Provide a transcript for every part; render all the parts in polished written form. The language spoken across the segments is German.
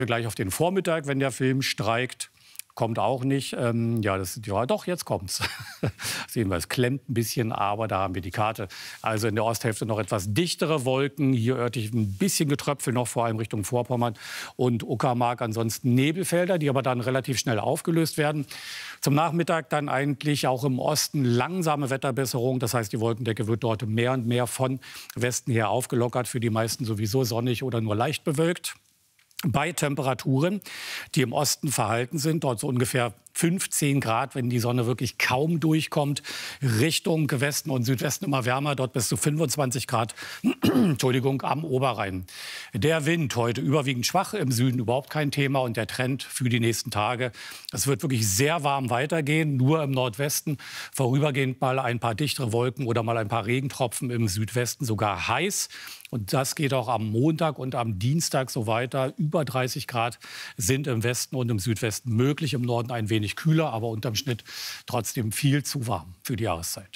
Gleich auf den Vormittag, wenn der Film streikt. Kommt auch nicht. Ja, doch, jetzt kommt's. Sehen wir, es klemmt ein bisschen, aber da haben wir die Karte. Also in der Osthälfte noch etwas dichtere Wolken. Hier örtlich ein bisschen Getröpfel noch, vor allem Richtung Vorpommern und Uckermark. Ansonsten Nebelfelder, die aber dann relativ schnell aufgelöst werden. Zum Nachmittag dann eigentlich auch im Osten langsame Wetterbesserung. Das heißt, die Wolkendecke wird dort mehr und mehr von Westen her aufgelockert. Für die meisten sowieso sonnig oder nur leicht bewölkt. Bei Temperaturen, die im Osten verhalten sind, dort so ungefähr 15 Grad, wenn die Sonne wirklich kaum durchkommt. Richtung Westen und Südwesten immer wärmer, dort bis zu 25 Grad Entschuldigung, am Oberrhein. Der Wind heute überwiegend schwach, im Süden überhaupt kein Thema. Und der Trend für die nächsten Tage, es wird wirklich sehr warm weitergehen. Nur im Nordwesten vorübergehend mal ein paar dichtere Wolken oder mal ein paar Regentropfen, im Südwesten sogar heiß. Und das geht auch am Montag und am Dienstag so weiter. Über 30 Grad sind im Westen und im Südwesten möglich. Im Norden ein wenig kühler, aber unterm Schnitt trotzdem viel zu warm für die Jahreszeit.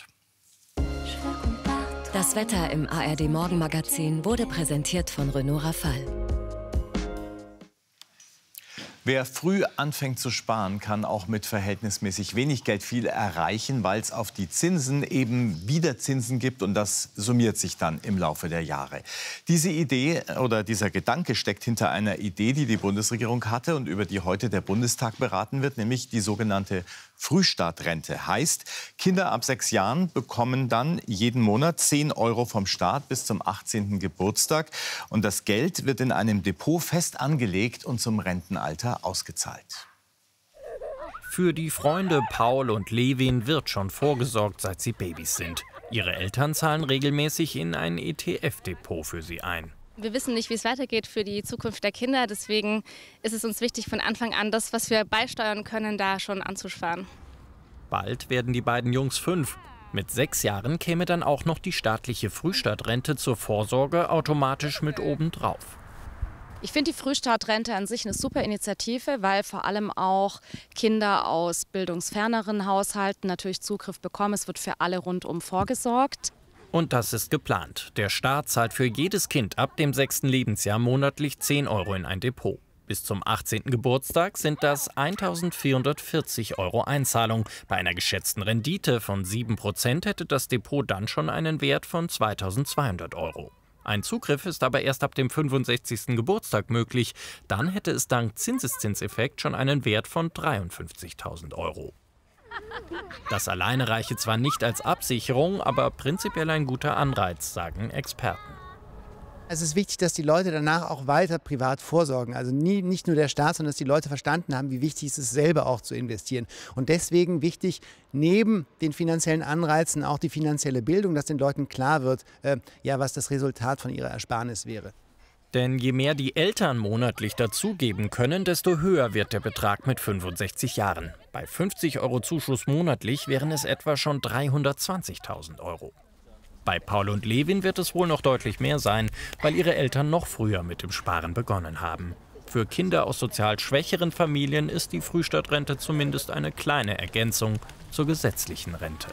Das Wetter im ARD-Morgenmagazin wurde präsentiert von Renault Rafale. Wer früh anfängt zu sparen, kann auch mit verhältnismäßig wenig Geld viel erreichen, weil es auf die Zinsen eben wieder Zinsen gibt und das summiert sich dann im Laufe der Jahre. Diese Idee oder dieser Gedanke steckt hinter einer Idee, die die Bundesregierung hatte und über die heute der Bundestag beraten wird, nämlich die sogenannte Frühstartrente. Heißt, Kinder ab 6 Jahren bekommen dann jeden Monat 10 € vom Staat bis zum 18. Geburtstag. Und das Geld wird in einem Depot fest angelegt und zum Rentenalter ausgezahlt. Für die Freunde Paul und Levin wird schon vorgesorgt, seit sie Babys sind. Ihre Eltern zahlen regelmäßig in ein ETF-Depot für sie ein. Wir wissen nicht, wie es weitergeht für die Zukunft der Kinder. Deswegen ist es uns wichtig, von Anfang an das, was wir beisteuern können, da schon anzusparen. Bald werden die beiden Jungs 5. Mit 6 Jahren käme dann auch noch die staatliche Frühstartrente zur Vorsorge automatisch mit obendrauf. Ich finde die Frühstartrente an sich eine super Initiative, weil vor allem auch Kinder aus bildungsferneren Haushalten natürlich Zugriff bekommen. Es wird für alle rundum vorgesorgt. Und das ist geplant. Der Staat zahlt für jedes Kind ab dem 6. Lebensjahr monatlich 10 € in ein Depot. Bis zum 18. Geburtstag sind das 1.440 € Einzahlung. Bei einer geschätzten Rendite von 7% hätte das Depot dann schon einen Wert von 2.200 €. Ein Zugriff ist aber erst ab dem 65. Geburtstag möglich. Dann hätte es dank Zinseszinseffekt schon einen Wert von 53.000 €. Das alleine reiche zwar nicht als Absicherung, aber prinzipiell ein guter Anreiz, sagen Experten. Es ist wichtig, dass die Leute danach auch weiter privat vorsorgen. Also nicht nur der Staat, sondern dass die Leute verstanden haben, wie wichtig es ist, selber auch zu investieren. Und deswegen wichtig, neben den finanziellen Anreizen auch die finanzielle Bildung, dass den Leuten klar wird, was das Resultat von ihrer Ersparnis wäre. Denn je mehr die Eltern monatlich dazugeben können, desto höher wird der Betrag mit 65 Jahren. Bei 50 € Zuschuss monatlich wären es etwa schon 320.000 €. Bei Paul und Levin wird es wohl noch deutlich mehr sein, weil ihre Eltern noch früher mit dem Sparen begonnen haben. Für Kinder aus sozial schwächeren Familien ist die Frühstartrente zumindest eine kleine Ergänzung zur gesetzlichen Rente.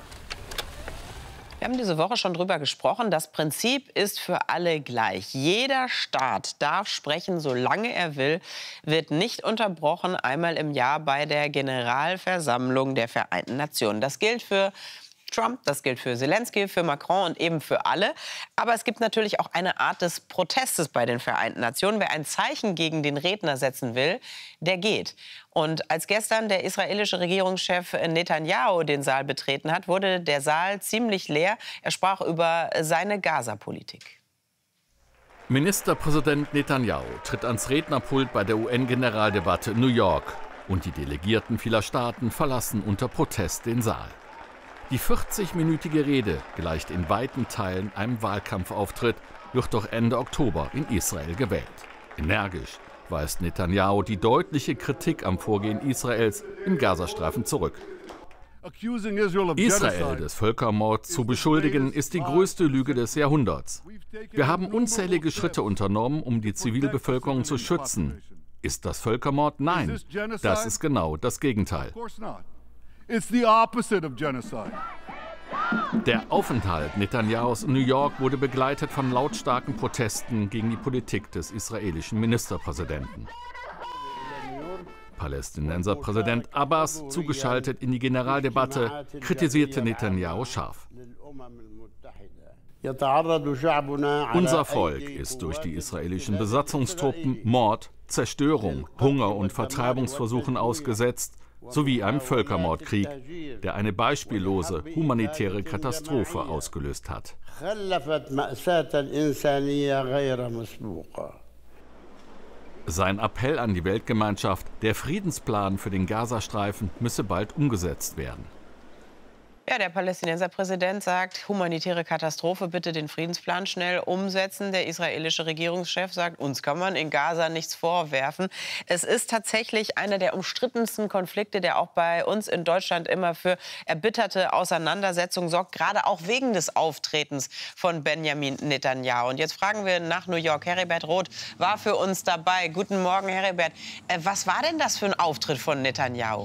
Wir haben diese Woche schon drüber gesprochen. Das Prinzip ist für alle gleich. Jeder Staat darf sprechen, solange er will, wird nicht unterbrochen, einmal im Jahr bei der Generalversammlung der Vereinten Nationen. Das gilt für Trump, das gilt für Zelensky, für Macron und eben für alle. Aber es gibt natürlich auch eine Art des Protestes bei den Vereinten Nationen. Wer ein Zeichen gegen den Redner setzen will, der geht. Und als gestern der israelische Regierungschef Netanyahu den Saal betreten hat, wurde der Saal ziemlich leer. Er sprach über seine Gaza-Politik. Ministerpräsident Netanyahu tritt ans Rednerpult bei der UN-Generaldebatte in New York. Und die Delegierten vieler Staaten verlassen unter Protest den Saal. Die 40-minütige Rede gleicht in weiten Teilen einem Wahlkampfauftritt, wird doch Ende Oktober in Israel gewählt. Energisch weist Netanyahu die deutliche Kritik am Vorgehen Israels im Gazastreifen zurück. Israel des Völkermords zu beschuldigen, ist die größte Lüge des Jahrhunderts. Wir haben unzählige Schritte unternommen, um die Zivilbevölkerung zu schützen. Ist das Völkermord? Nein, das ist genau das Gegenteil. Der Aufenthalt Netanyahus in New York wurde begleitet von lautstarken Protesten gegen die Politik des israelischen Ministerpräsidenten. Palästinenser Präsident Abbas, zugeschaltet in die Generaldebatte, kritisierte Netanyahu scharf. Unser Volk ist durch die israelischen Besatzungstruppen Mord, Zerstörung, Hunger und Vertreibungsversuchen ausgesetzt, sowie einem Völkermordkrieg, der eine beispiellose humanitäre Katastrophe ausgelöst hat. Sein Appell an die Weltgemeinschaft, der Friedensplan für den Gazastreifen müsse bald umgesetzt werden. Ja, der Palästinenser Präsident sagt, humanitäre Katastrophe, bitte den Friedensplan schnell umsetzen. Der israelische Regierungschef sagt, uns kann man in Gaza nichts vorwerfen. Es ist tatsächlich einer der umstrittensten Konflikte, der auch bei uns in Deutschland immer für erbitterte Auseinandersetzungen sorgt, gerade auch wegen des Auftretens von Benjamin Netanyahu. Und jetzt fragen wir nach New York. Heribert Roth war für uns dabei. Guten Morgen, Heribert. Was war denn das für ein Auftritt von Netanyahu?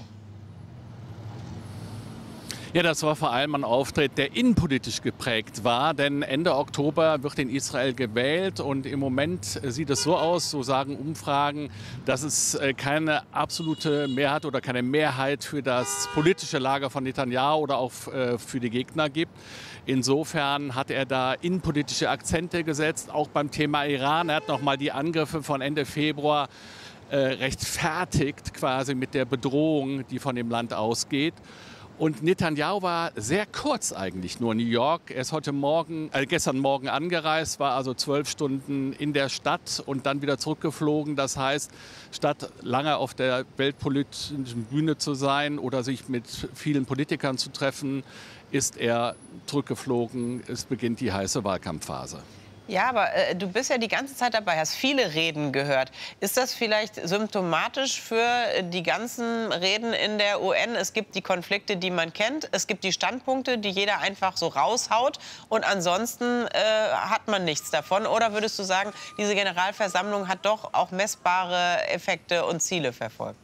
Ja, das war vor allem ein Auftritt, der innenpolitisch geprägt war, denn Ende Oktober wird in Israel gewählt und im Moment sieht es so aus, so sagen Umfragen, dass es keine absolute Mehrheit oder keine Mehrheit für das politische Lager von Netanyahu oder auch für die Gegner gibt. Insofern hat er da innenpolitische Akzente gesetzt, auch beim Thema Iran. Er hat noch mal die Angriffe von Ende Februar rechtfertigt, quasi mit der Bedrohung, die von dem Land ausgeht. Und Netanyahu war sehr kurz eigentlich nur in New York. Er ist gestern Morgen angereist, war also 12 Stunden in der Stadt und dann wieder zurückgeflogen. Das heißt, statt lange auf der weltpolitischen Bühne zu sein oder sich mit vielen Politikern zu treffen, ist er zurückgeflogen. Es beginnt die heiße Wahlkampfphase. Ja, aber du bist ja die ganze Zeit dabei, hast viele Reden gehört. Ist das vielleicht symptomatisch für die ganzen Reden in der UN? Es gibt die Konflikte, die man kennt. Es gibt die Standpunkte, die jeder einfach so raushaut. Und ansonsten hat man nichts davon. Oder würdest du sagen, diese Generalversammlung hat doch auch messbare Effekte und Ziele verfolgt?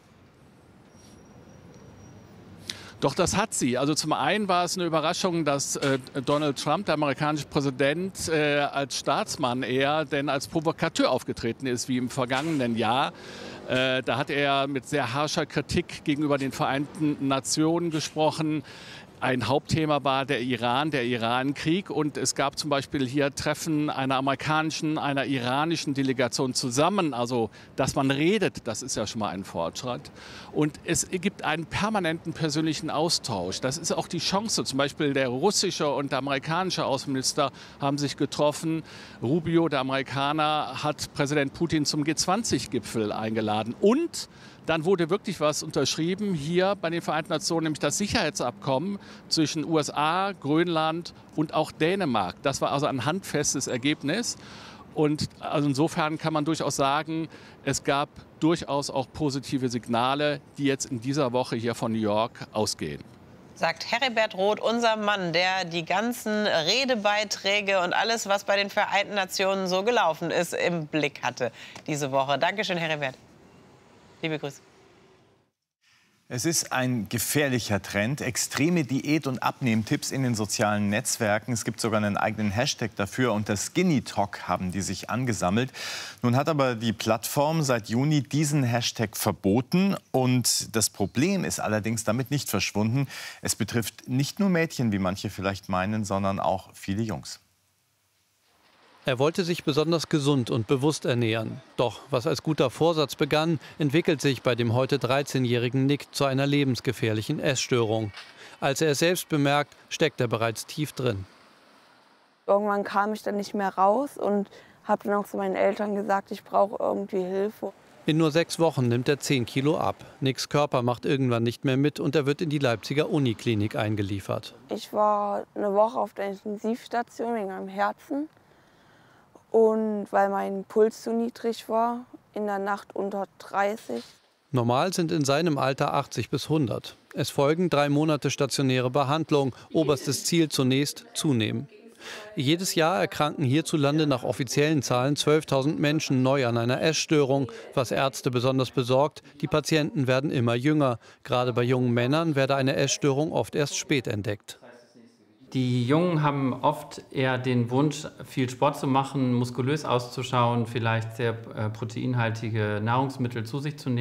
Doch, das hat sie. Also zum einen war es eine Überraschung, dass Donald Trump, der amerikanische Präsident, als Staatsmann eher denn als Provokateur aufgetreten ist, wie im vergangenen Jahr. Da hat er mit sehr harscher Kritik gegenüber den Vereinten Nationen gesprochen. Ein Hauptthema war der Iran-Krieg. Und es gab zum Beispiel hier Treffen einer amerikanischen, einer iranischen Delegation zusammen. Also, dass man redet, das ist ja schon mal ein Fortschritt. Und es gibt einen permanenten persönlichen Austausch. Das ist auch die Chance. Zum Beispiel der russische und der amerikanische Außenminister haben sich getroffen. Rubio, der Amerikaner, hat Präsident Putin zum G20-Gipfel eingeladen. Und dann wurde wirklich was unterschrieben hier bei den Vereinten Nationen, nämlich das Sicherheitsabkommen zwischen USA, Grönland und auch Dänemark. Das war also ein handfestes Ergebnis. Und also insofern kann man durchaus sagen, es gab durchaus auch positive Signale, die jetzt in dieser Woche hier von New York ausgehen. Sagt Heribert Roth, unser Mann, der die ganzen Redebeiträge und alles, was bei den Vereinten Nationen so gelaufen ist, im Blick hatte diese Woche. Dankeschön, Heribert. Liebe Grüße. Es ist ein gefährlicher Trend. Extreme Diät- und Abnehmtipps in den sozialen Netzwerken. Es gibt sogar einen eigenen Hashtag dafür. Unter Skinny Talk haben die sich angesammelt. Nun hat aber die Plattform seit Juni diesen Hashtag verboten. Und das Problem ist allerdings damit nicht verschwunden. Es betrifft nicht nur Mädchen, wie manche vielleicht meinen, sondern auch viele Jungs. Er wollte sich besonders gesund und bewusst ernähren. Doch was als guter Vorsatz begann, entwickelt sich bei dem heute 13-jährigen Nick zu einer lebensgefährlichen Essstörung. Als er es selbst bemerkt, steckt er bereits tief drin. Irgendwann kam ich dann nicht mehr raus und habe dann auch zu meinen Eltern gesagt, ich brauche irgendwie Hilfe. In nur 6 Wochen nimmt er 10 Kilo ab. Nicks Körper macht irgendwann nicht mehr mit und er wird in die Leipziger Uniklinik eingeliefert. Ich war eine Woche auf der Intensivstation wegen meinem Herzen. Und weil mein Puls zu niedrig war, in der Nacht unter 30. Normal sind in seinem Alter 80 bis 100. Es folgen 3 Monate stationäre Behandlung. Oberstes Ziel zunächst zunehmen. Jedes Jahr erkranken hierzulande nach offiziellen Zahlen 12.000 Menschen neu an einer Essstörung. Was Ärzte besonders besorgt, die Patienten werden immer jünger. Gerade bei jungen Männern werde eine Essstörung oft erst spät entdeckt. Die Jungen haben oft eher den Wunsch, viel Sport zu machen, muskulös auszuschauen, vielleicht sehr proteinhaltige Nahrungsmittel zu sich zu nehmen.